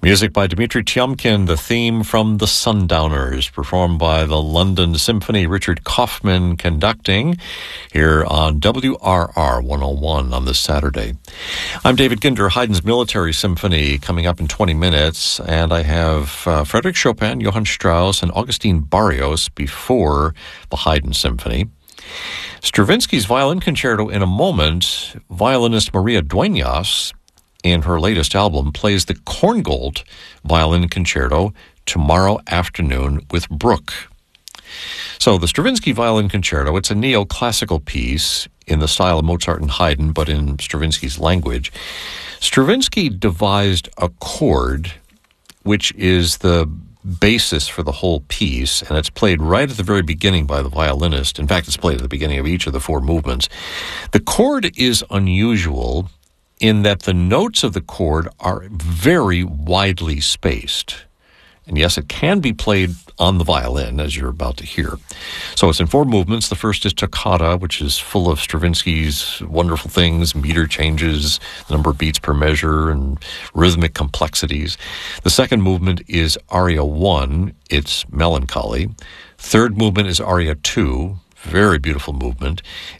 Music by Dmitri Tiomkin, the theme from The Sundowners, performed by the London Symphony, Richard Kaufman conducting, here on WRR 101 on this Saturday. I'm David Ginder. Haydn's Military Symphony coming up in 20 minutes, and I have Frédéric Chopin, Johann Strauss, and Augustin Barrios before the Haydn Symphony. Stravinsky's Violin Concerto in a moment. Violinist Maria Dueñas, in her latest album, plays the Korngold Violin Concerto tomorrow afternoon with Bruch. So the Stravinsky Violin Concerto, it's a neoclassical piece in the style of Mozart and Haydn, but in Stravinsky's language. Stravinsky devised a chord, which is the basis for the whole piece, and it's played right at the very beginning by the violinist. In fact, it's played at the beginning of each of the four movements. The chord is unusual in that the notes of the chord are very widely spaced. And yes, it can be played on the violin, as you're about to hear. So it's in four movements. The first is toccata, which is full of Stravinsky's wonderful things, meter changes, number of beats per measure, and rhythmic complexities. The second movement is aria 1. It's melancholy. Third movement is aria 2. Very beautiful movement.